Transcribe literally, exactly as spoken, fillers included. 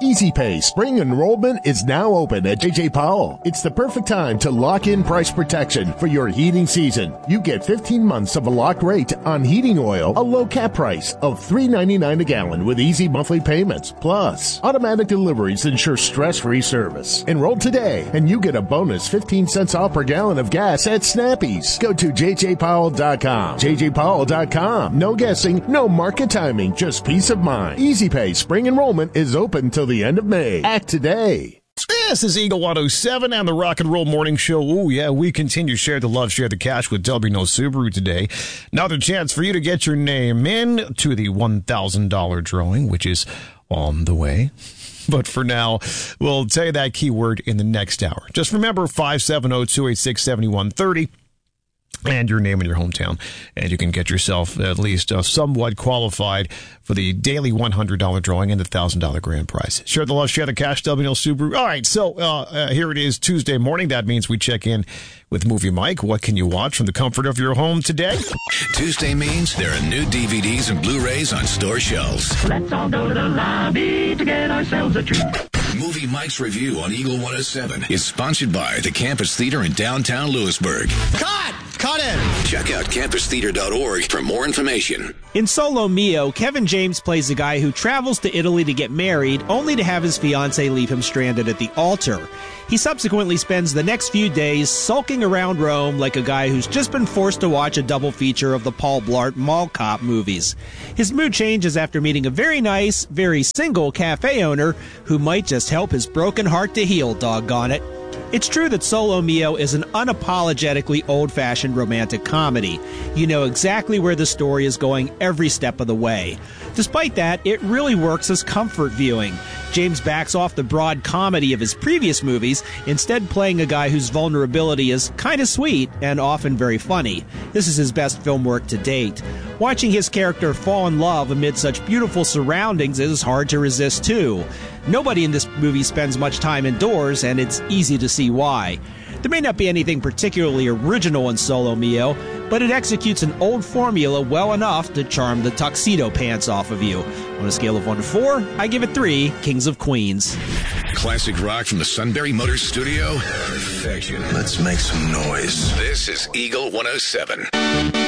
Easy Pay spring enrollment is now open at J J Powell. It's the perfect time to lock in price protection for your heating season. You get fifteen months of a locked rate on heating oil, a low cap price of three ninety-nine a gallon with easy monthly payments. Plus, automatic deliveries ensure stress-free service. Enroll today and you get a bonus fifteen cents off per gallon of gas at Snappy's. Go to j j powell dot com. j j powell dot com. No guessing, no market timing, just peace of mind. Easy Pay spring enrollment is open till the end of May. Act today. This is Eagle one oh seven and the Rock and Roll Morning Show. Oh, yeah, we continue Share the Love, Share the Cash with Del Bino Subaru today. Another chance for you to get your name in to the one thousand dollars drawing, which is on the way. But for now, we'll tell you that keyword in the next hour. Just remember five seven zero, two eight six, seven one three zero. And your name and your hometown, and you can get yourself at least uh, somewhat qualified for the daily one hundred dollars drawing and the one thousand dollars grand prize. Share the love, share the cash, W N L Subaru. All right, so uh, uh, here it is, Tuesday morning. That means we check in with Movie Mike. What can you watch from the comfort of your home today? Tuesday means there are new D V Ds and Blu-rays on store shelves. Let's all go to the lobby to get ourselves a treat. Movie Mike's review on Eagle one oh seven is sponsored by the Campus Theater in downtown Lewisburg. Cut! Cut it! Check out campus theater dot org for more information. In Solo Mio, Kevin James plays a guy who travels to Italy to get married, only to have his fiancée leave him stranded at the altar. He subsequently spends the next few days sulking around Rome like a guy who's just been forced to watch a double feature of the Paul Blart Mall Cop movies. His mood changes after meeting a very nice, very single cafe owner who might just help his broken heart to heal, doggone it. It's true that Solo Mio is an unapologetically old-fashioned romantic comedy. You know exactly where the story is going every step of the way. Despite that, it really works as comfort viewing. James backs off the broad comedy of his previous movies, instead playing a guy whose vulnerability is kind of sweet and often very funny. This is his best film work to date. Watching his character fall in love amid such beautiful surroundings is hard to resist too. Nobody in this movie spends much time indoors, and it's easy to see why. There may not be anything particularly original in Solo Mio, but it executes an old formula well enough to charm the tuxedo pants off of you. On a scale of one to four, I give it three Kings of Queens. Classic rock from the Sunbury Motors Studio. Perfection. Let's make some noise. This is Eagle one oh seven.